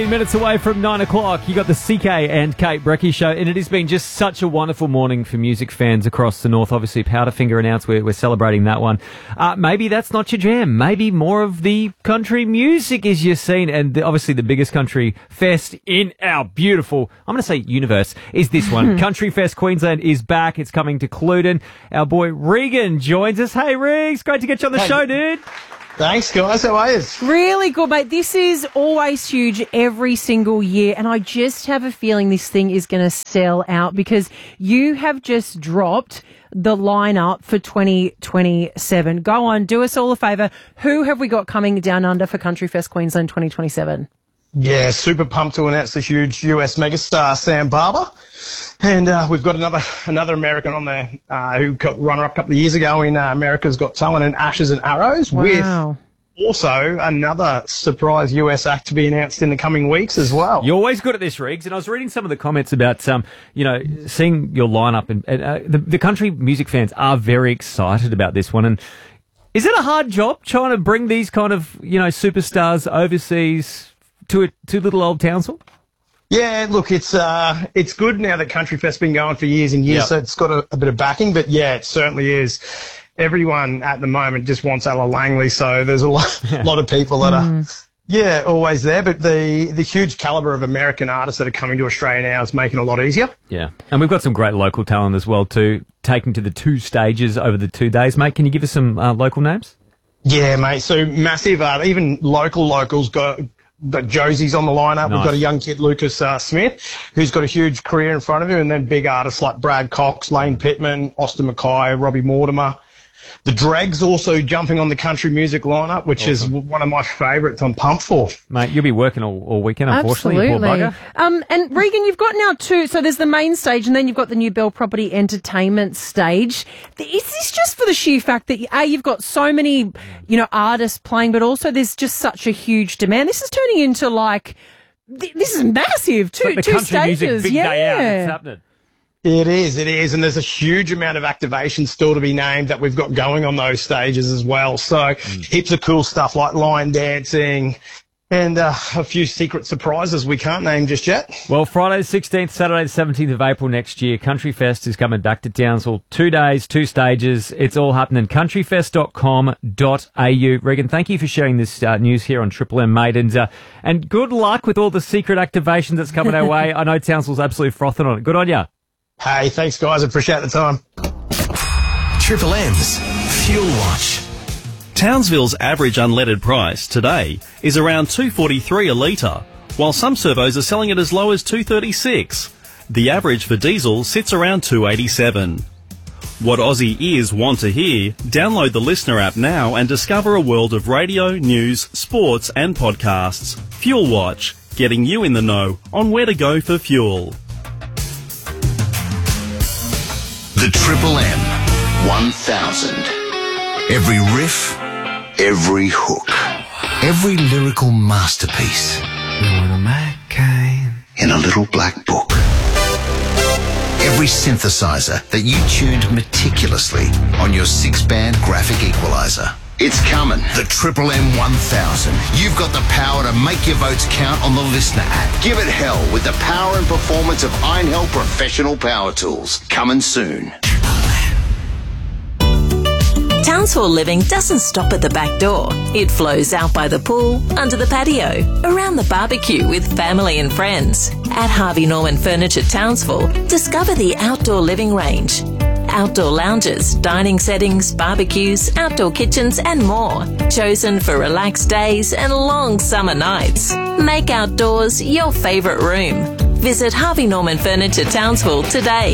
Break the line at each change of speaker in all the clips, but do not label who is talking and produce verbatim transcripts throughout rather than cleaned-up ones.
Minutes away from nine o'clock, you got the C K and Kate Brecky show, and it has been just such a wonderful morning for music fans across the north. Obviously, Powderfinger announced we're, we're celebrating that one. Uh, maybe that's not your jam. Maybe more of the country music is your scene, and the, obviously the biggest country fest in our beautiful, I'm going to say universe, is this one. Country Fest Queensland is back. It's coming to Cluden. Our boy Regan joins us. Hey, Riggs, great to get you on the hey. show, dude.
Thanks, guys. How are you?
Really good, mate. This is always huge every single year, and I just have a feeling this thing is going to sell out because you have just dropped the lineup for twenty twenty-seven. Go on, do us all a favour. Who have we got coming down under for Country Fest Queensland twenty twenty-seven?
Yeah, super pumped to announce the huge U S megastar Sam Barber. And uh, we've got another another American on there uh, who got runner-up a couple of years ago in uh, America's Got Talent and Ashes and Arrows.
Wow.
With also another surprise U S act to be announced in the coming weeks as well.
You're always good at this, Riggs. And I was reading some of the comments about, um, you know, seeing your lineup, and, and uh, the, the country music fans are very excited about this one. And is it a hard job trying to bring these kind of, you know, superstars overseas to a, to little old Townsville?
Yeah, look, it's uh, it's good now that Country Fest's been going for years and years, yep. so it's got a, a bit of backing. But yeah, it certainly is. Everyone at the moment just wants Ella Langley, so there's a lot, yeah. lot of people that mm. are, yeah, always there. But the the huge calibre of American artists that are coming to Australia now is making it a lot easier.
Yeah, and we've got some great local talent as well too, taking to the two stages over the two days. Mate, can you give us some uh, local names?
Yeah, mate. So massive, uh, even local locals got. But Josie's on the lineup. Nice. We've got a young kid, Lucas uh, Smith, who's got a huge career in front of him, and then big artists like Brad Cox, Lane Pittman, Austin Mackay, Robbie Mortimer. The Dregs also jumping on the country music lineup, which awesome. is one of my favourites I'm pumped for.
Mate, you'll be working all, all weekend, unfortunately.
Absolutely.
You poor bugger.
Um, and Regan, you've got now two. So there's the main stage, and then you've got the new Bell Property Entertainment stage. Is this just for the sheer fact that, A, you've got so many, you know, artists playing, but also there's just such a huge demand? This is turning into like, this is massive. Two,
like the
two
country
stages.
Music, big
yeah.
day out. It's happening.
It is, it is, and there's a huge amount of activation still to be named that we've got going on those stages as well. So mm. heaps of cool stuff like line dancing and uh, a few secret surprises we can't name just yet.
Well, Friday the sixteenth, Saturday the seventeenth of April next year, Country Fest is coming back to Townsville. Two days, two stages. It's all happening. country fest dot com dot a u. Regan, thank you for sharing this uh, news here on Triple M, mate. And, uh, and good luck with all the secret activations that's coming our way. I know Townsville's absolutely frothing on it. Good on you.
Hey, thanks, guys. I appreciate the time.
Triple M's Fuel Watch.
Townsville's average unleaded price today is around two forty-three a litre, while some servos are selling it as low as two thirty-six. The average for diesel sits around two eighty-seven. What Aussie ears want to hear? Download the Listener app now and discover a world of radio, news, sports and podcasts. Fuel Watch, getting you in the know on where to go for fuel.
The Triple M one thousand. Every riff, every hook, every lyrical masterpiece. In a little black book. Every synthesizer that you tuned meticulously on your six-band graphic equalizer. It's coming. The Triple M one thousand. You've got the power to make your votes count on the Listener app. Give it hell with the power and performance of Iron Hell Professional Power Tools. Coming soon.
Townsville living doesn't stop at the back door. It flows out by the pool, under the patio, around the barbecue with family and friends. At Harvey Norman Furniture Townsville, discover the outdoor living range. Outdoor lounges, dining settings, barbecues, outdoor kitchens and more. Chosen for relaxed days and long summer nights. Make outdoors your favourite room. Visit Harvey Norman Furniture Townsville today.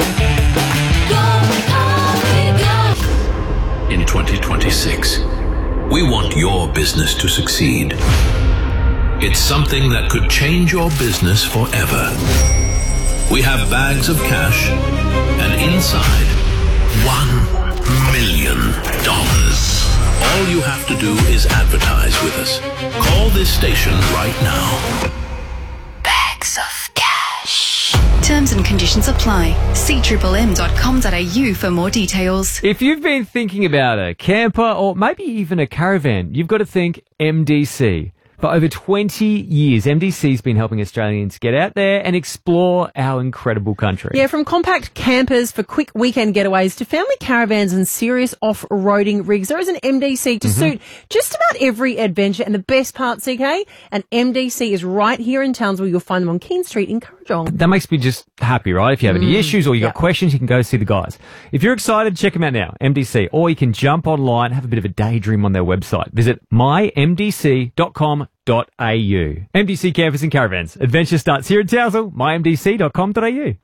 In twenty twenty-six, we want your business to succeed. It's something that could change your business forever. We have bags of cash, and inside, one million dollars. All you have to do is advertise with us. Call this station right now.
Bags of cash. Terms and conditions apply. See triple m dot com dot a u for more details.
If you've been thinking about a camper or maybe even a caravan, you've got to think M D C. For over twenty years, M D C's been helping Australians get out there and explore our incredible country.
Yeah, from compact campers for quick weekend getaways to family caravans and serious off-roading rigs, there is an M D C to
Mm-hmm.
suit just about every adventure. And the best part, C K, an M D C is right here in Townsville. You'll find them on Keene Street in Currajong.
That makes me just happy, right? If you have any issues or you got
Yep.
questions, you can go see the guys. If you're excited, check them out now, M D C. Or you can jump online, have a bit of a daydream on their website. Visit my m d c dot com dot a u. M D C Campers and Caravans. Adventure starts here in Townsville, my m d c dot com dot a u.